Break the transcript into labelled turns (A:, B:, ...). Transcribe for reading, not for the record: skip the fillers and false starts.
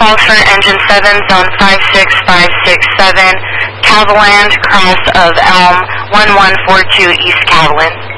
A: Falford, Engine 7, Zone 56567, Calvoland, cross of Elm, 1142 East Calvoland.